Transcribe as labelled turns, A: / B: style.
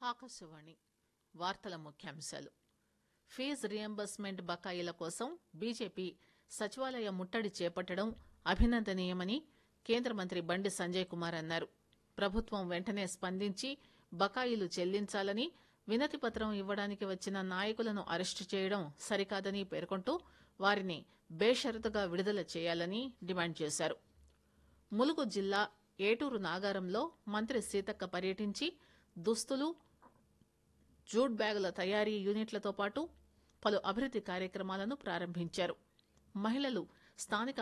A: ఆకాశవాణి వార్తల ముఖ్యాంశాలు. Fee reimbursement బకాయిల కోసం బీజేపీ సచివాలయ ముట్టడి చేపట్టడం అభినందనీయమని కేంద్ర మంత్రి బండి సంజయ్ కుమార్ అన్నారు. ప్రభుత్వం వెంటనే స్పందించి బకాయిలు చెల్లించాలని, వినతిపత్రం ఇవ్వడానికి వచ్చిన నాయకులను అరెస్టు చేయడం సరికాదని పేర్కొంటూ వారిని బేషరతుగా విడుదల చేయాలని డిమాండ్ చేశారు. ములుగు జిల్లా ఏటూరు నాగారంలో మంత్రి సీతక్క పర్యటించి దుస్తులు, జూట్ బ్యాగుల తయారీ యూనిట్లతో పాటు పలు అభివృద్ది కార్యక్రమాలను ప్రారంభించారు. మహిళలు స్థానిక